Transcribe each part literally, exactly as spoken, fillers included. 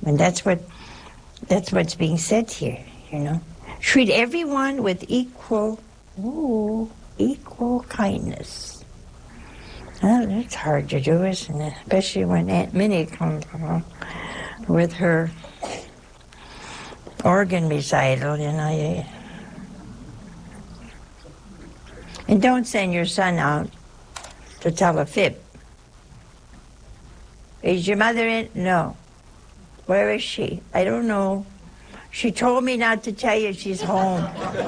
And that's what that's what's being said here, you know. Treat everyone with equal, ooh, equal kindness. Well, that's hard to do, isn't it? Especially when Aunt Minnie comes along with her organ recital, you know. You, and don't send your son out to tell a fib. Is your mother in? No. Where is she? I don't know. She told me not to tell you she's home.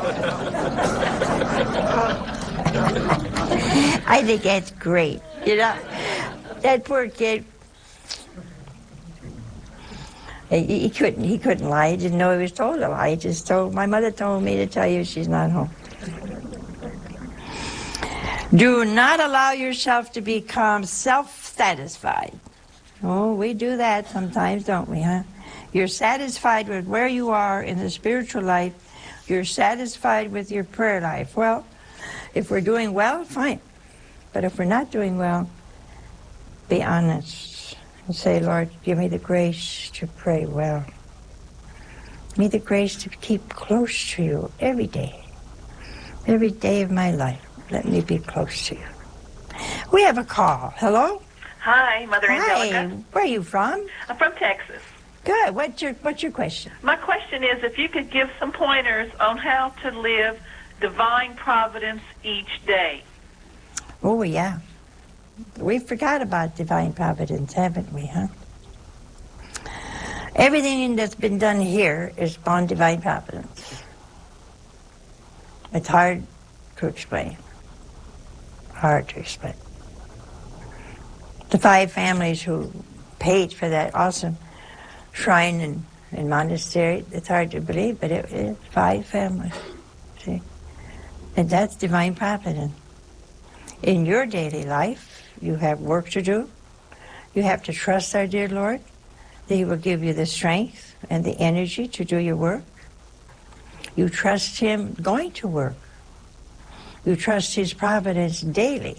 I think that's great. You know, that poor kid. He, he couldn't. He couldn't lie. He didn't know he was told a lie. He just told. My mother told me to tell you she's not home. Do not allow yourself to become self-satisfied. Oh, we do that sometimes, don't we, huh? You're satisfied with where you are in the spiritual life. You're satisfied with your prayer life. Well, if we're doing well, fine. But if we're not doing well, be honest and say, Lord, give me the grace to pray well. Give me the grace to keep close to you every day. Every day of my life, let me be close to you. We have a call. Hello? Hi, Mother Angelica. Hi, where are you from? I'm from Texas. Good. What's your What's your question? My question is if you could give some pointers on how to live divine providence each day. Oh, yeah. We forgot about divine providence, haven't we, huh? Everything that's been done here is on divine providence. It's hard to explain. Hard to explain. The five families who paid for that awesome shrine and, and monastery, it's hard to believe, but it is five families, see? And that's divine providence. In your daily life, you have work to do. You have to trust our dear Lord that He will give you the strength and the energy to do your work. You trust Him going to work. You trust His providence daily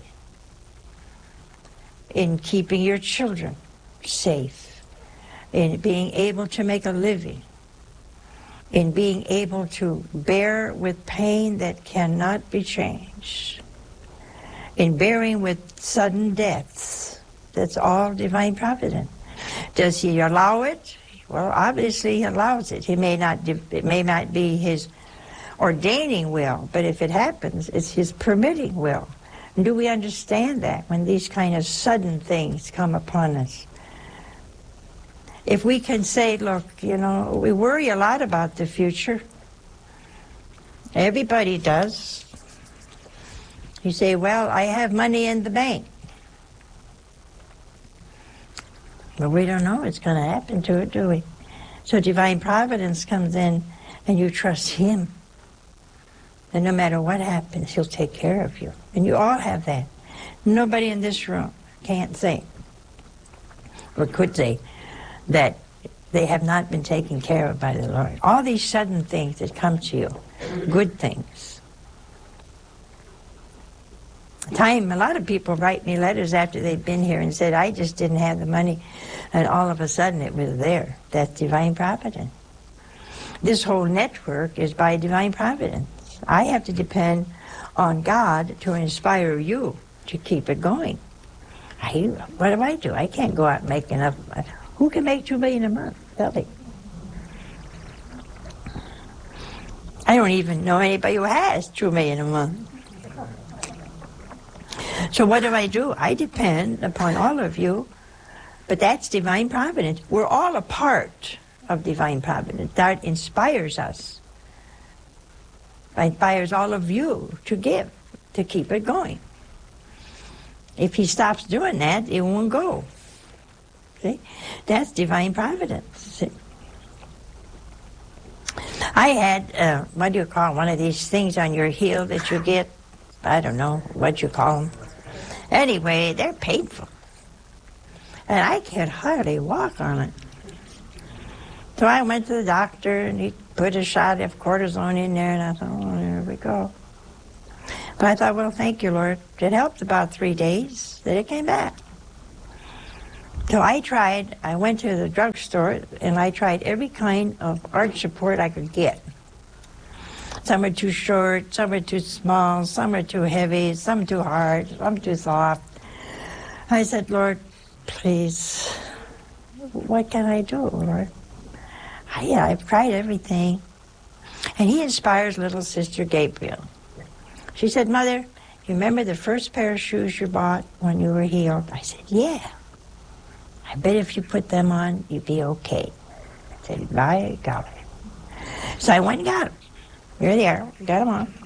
in keeping your children safe, in being able to make a living, in being able to bear with pain that cannot be changed, in bearing with sudden deaths. That's all divine providence. Does He allow it? Well, obviously He allows it. He may not. It may not be His ordaining will, but if it happens, it's His permitting will. And do we understand that when these kind of sudden things come upon us? If we can say, look, you know, we worry a lot about the future. Everybody does. You say, well, I have money in the bank. But we don't know what's going to happen to it, do we? So divine providence comes in and you trust Him. And no matter what happens, He'll take care of you. And you all have that. Nobody in this room can't say, or could say, that they have not been taken care of by the Lord. All these sudden things that come to you, good things. Time, a lot of people write me letters after they've been here and said, I just didn't have the money, and all of a sudden it was there. That's divine providence. This whole network is by divine providence. I have to depend on God to inspire you to keep it going. I, what do I do? I can't go out and make enough. Who can make two million a month? Really? I don't even know anybody who has two million a month. So what do I do? I depend upon all of you, but that's divine providence. We're all a part of divine providence. That inspires us. Inspires all of you to give, to keep it going. If He stops doing that, it won't go. See? That's divine providence. See? I had, uh, what do you call one of these things on your heel that you get? I don't know what you call them. Anyway, they're painful. And I could hardly walk on it. So I went to the doctor, and he put a shot of cortisone in there, and I thought, oh, there we go. But I thought, well, thank you, Lord. It helped about three days, then it came back. So I tried, I went to the drugstore and I tried every kind of arch support I could get. Some are too short, some are too small, some are too heavy, some too hard, some too soft. I said, Lord, please, what can I do, Lord? I, yeah, I've tried everything. And he inspires little sister Gabriel. She said, Mother, you remember the first pair of shoes you bought when you were healed? I said, yeah. I bet if you put them on, you'd be okay. I said, by golly. So I went and got them. Here they are. Got them on.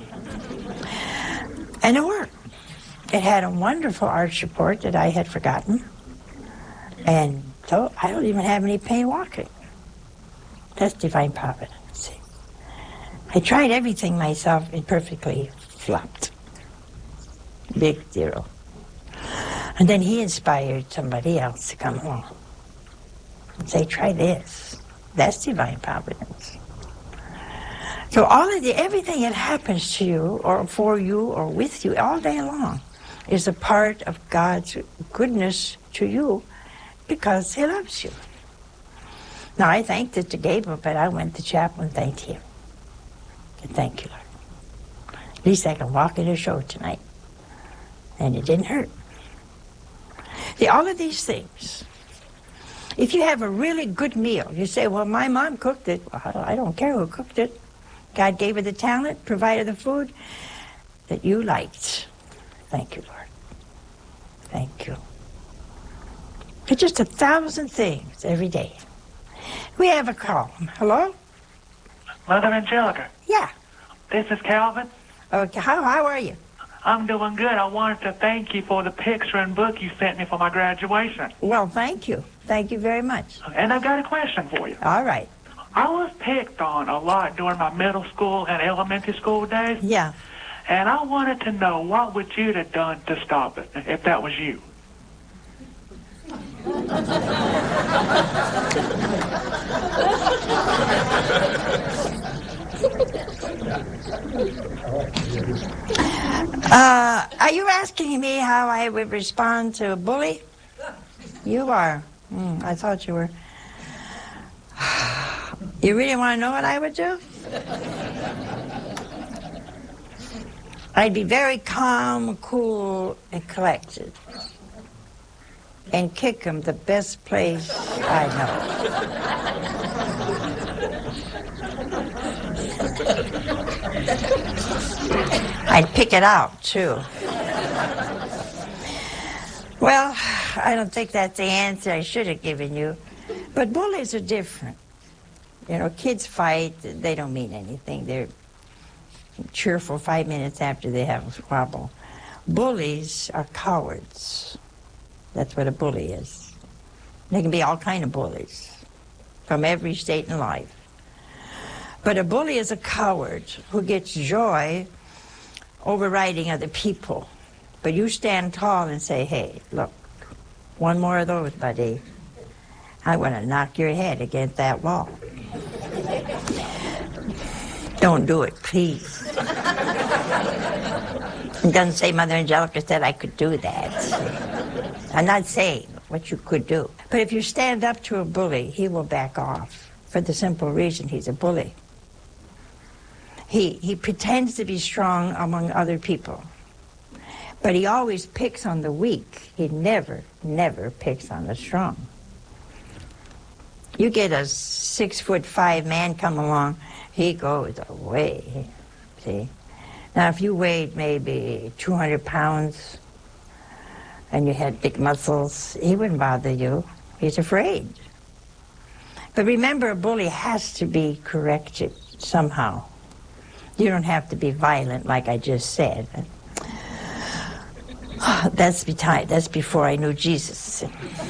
And it worked. It had a wonderful arch support that I had forgotten. And so I don't even have any pain walking. That's divine providence. See? I tried everything myself and perfectly flopped. Big zero. And then he inspired somebody else to come along and say, try this. That's divine providence. So all of the, everything that happens to you or for you or with you all day long is a part of God's goodness to you because he loves you. Now, I thanked it to Gabriel, but I went to chapel and thanked him. And thank you, Lord. At least I can walk in the show tonight. And it didn't hurt. See, all of these things, if you have a really good meal, you say, well, my mom cooked it. Well, I don't care who cooked it. God gave her the talent, provided the food that you liked. Thank you, Lord. Thank you. It's just a thousand things every day. We have a call. Hello? Mother Angelica. Yeah. This is Calvin. Okay. How, how are you? I'm doing good. I wanted to thank you for the picture and book you sent me for my graduation. Well, thank you. Thank you very much. And I've got a question for you. All right. I was picked on a lot during my middle school and elementary school days. Yeah. And I wanted to know, what would you have done to stop it, if that was you? Uh, are you asking me how I would respond to a bully? You are. Mm, I thought you were. You really want to know what I would do? I'd be very calm, cool, and collected. And kick him the best place I know. I'd pick it out, too. Well, I don't think that's the answer I should have given you. But bullies are different. You know, kids fight, they don't mean anything. They're cheerful five minutes after they have a squabble. Bullies are cowards. That's what a bully is. There can be all kinds of bullies from every state in life. But a bully is a coward who gets joy overriding other people. But you stand tall and say, hey, look, one more of those, buddy. I want to knock your head against that wall. Don't do it, please. It doesn't say Mother Angelica said I could do that. I'm not saying what you could do. But if you stand up to a bully, he will back off for the simple reason he's a bully. He, he pretends to be strong among other people. But he always picks on the weak. He never, never picks on the strong. You get a six foot five man come along, he goes away, see? Now if you weighed maybe two hundred pounds and you had big muscles, he wouldn't bother you. He's afraid. But remember, a bully has to be corrected somehow. You don't have to be violent like I just said. That's, be that's before I knew Jesus.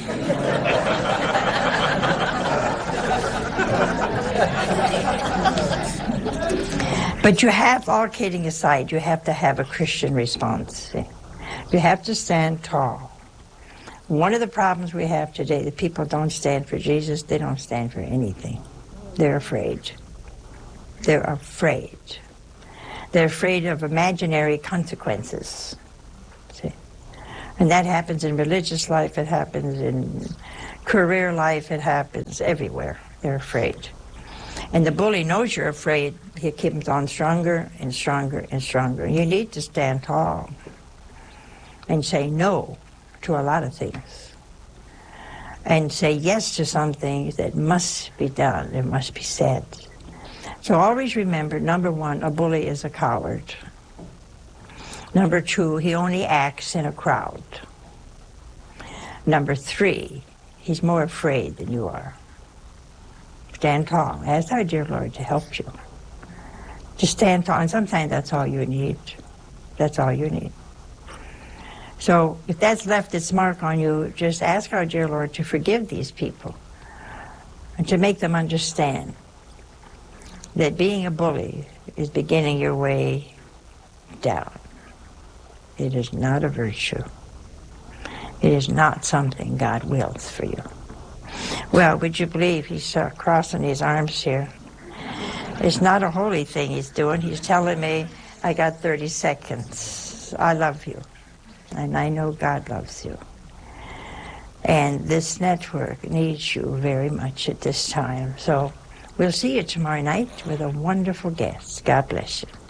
But you have, all kidding aside, you have to have a Christian response. You have to stand tall. One of the problems we have today, that people don't stand for Jesus, they don't stand for anything. They're afraid. They're afraid. They're afraid of imaginary consequences. See? And that happens in religious life, it happens in career life, it happens everywhere. They're afraid. And the bully knows you're afraid. He keeps on stronger and stronger and stronger. You need to stand tall and say no to a lot of things. And say yes to some things that must be done, that must be said. So always remember, number one, a bully is a coward. Number two, he only acts in a crowd. Number three, he's more afraid than you are. Stand tall. Ask our dear Lord to help you. Just stand tall, and sometimes that's all you need. That's all you need. So if that's left its mark on you, just ask our dear Lord to forgive these people and to make them understand that being a bully is beginning your way down. It is not a virtue. It is not something God wills for you. Well, would you believe he's uh, crossing his arms here? It's not a holy thing he's doing. He's telling me, I got thirty seconds. I love you. And I know God loves you. And this network needs you very much at this time. So we'll see you tomorrow night with a wonderful guest. God bless you.